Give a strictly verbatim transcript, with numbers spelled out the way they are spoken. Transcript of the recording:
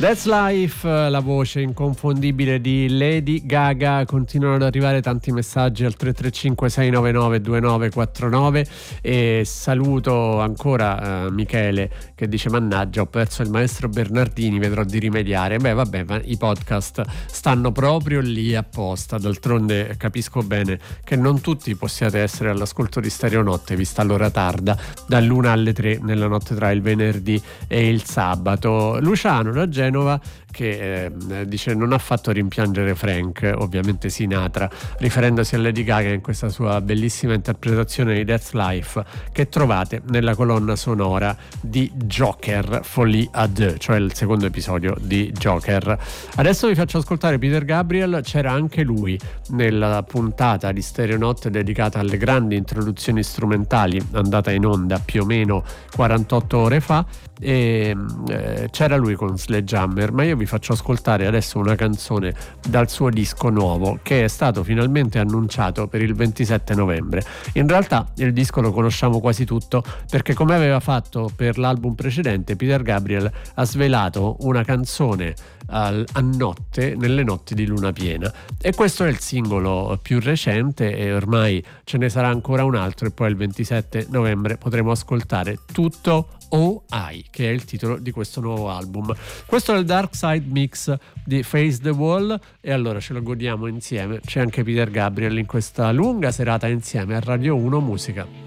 That's Life, la voce inconfondibile di Lady Gaga. Continuano ad arrivare tanti messaggi al tre tre cinque sei nove nove due nove quattro nove e saluto ancora uh, Michele che dice: mannaggia, ho perso il maestro Bernardini, vedrò di rimediare. Beh vabbè, ma i podcast stanno proprio lì apposta, d'altronde capisco bene che non tutti possiate essere all'ascolto di Stereonotte vista l'ora tarda, dall'una alle tre nella notte tra il venerdì e il sabato. Luciano da Genova che eh, dice: non ha fatto rimpiangere Frank, ovviamente Sinatra, riferendosi a Lady Gaga in questa sua bellissima interpretazione di That's Life che trovate nella colonna sonora di Joker Folie à deux, cioè il secondo episodio di Joker. Adesso vi faccio ascoltare Peter Gabriel. C'era anche lui nella puntata di Stereonotte dedicata alle grandi introduzioni strumentali andata in onda più o meno quarantotto ore fa, e eh, c'era lui con Sledgehammer, ma io vi faccio ascoltare adesso una canzone dal suo disco nuovo che è stato finalmente annunciato per il ventisette novembre. In realtà il disco lo conosciamo quasi tutto perché, come aveva fatto per l'album precedente, Peter Gabriel ha svelato una canzone al, a notte, nelle notti di luna piena, e questo è il singolo più recente e ormai ce ne sarà ancora un altro, e poi il ventisette novembre potremo ascoltare tutto O I, che è il titolo di questo nuovo album. Questo è il Dark Side Mix di Face the Wall, e allora ce lo godiamo insieme. C'è anche Peter Gabriel in questa lunga serata insieme a Radio uno Musica.